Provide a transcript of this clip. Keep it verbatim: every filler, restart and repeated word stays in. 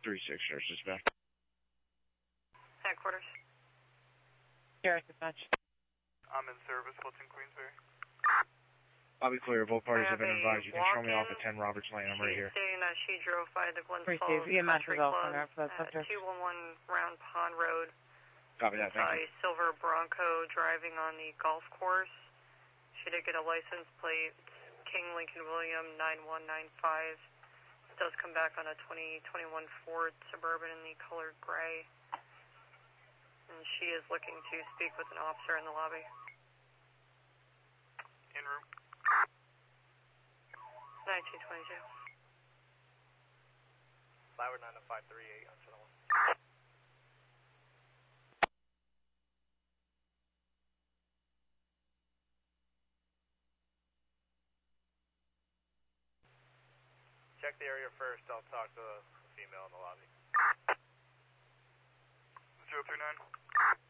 three six, Sheriff's Dispatch. Headquarters. Sheriff's Dispatch. I'm in service. What's in Queensbury? I'll be clear. Both parties have been advised. You can show me off in. at ten Roberts Lane. I'm right here. Stating that she drove by the Glens Pretty Falls safe. Yeah, Country matches all Club coming up for that at subject. two one one Round Pond Road. Copy that. Thank Saw you. a silver Bronco driving on the golf course. She did get a license plate, King Lincoln William nine one nine five. It does come back on a twenty twenty-one Ford Suburban in the colored gray. And she is looking to speak with an officer in the lobby. En route. nineteen twenty-two. Flower nine five three eight on channel one. Check the area first. I'll talk to the female in the lobby. zero three nine.